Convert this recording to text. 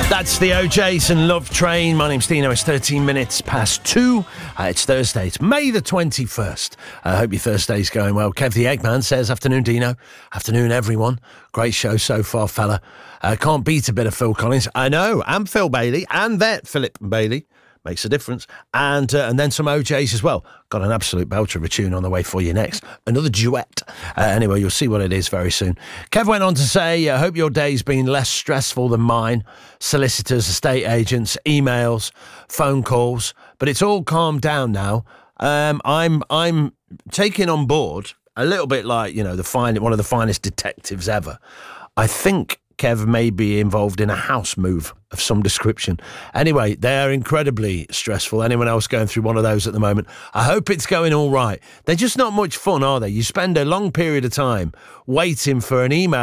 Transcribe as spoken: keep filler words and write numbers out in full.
That's the O Js and Love Train. My name's Dino. It's thirteen minutes past two. Uh, it's Thursday. It's May the twenty-first. I uh, hope your Thursday's going well. Kev the Eggman says, afternoon, Dino. Afternoon, everyone. Great show so far, fella. Uh, can't beat a bit of Phil Collins. I know. And Phil Bailey. And that Philip Bailey. Makes a difference. And uh, and then some O Js as well. Got an absolute belter of a tune on the way for you next. Another duet. Uh, anyway, you'll see what it is very soon. Kev went on to say, I hope your day's been less stressful than mine. Solicitors, estate agents, emails, phone calls. But it's all calmed down now. Um, I'm I'm taking on board, a little bit like, you know, the fine, one of the finest detectives ever. I think Kev may be involved in a house move of some description. Anyway, they are incredibly stressful. Anyone else going through one of those at the moment? I hope it's going all right. They're just not much fun, are they? You spend a long period of time waiting for an email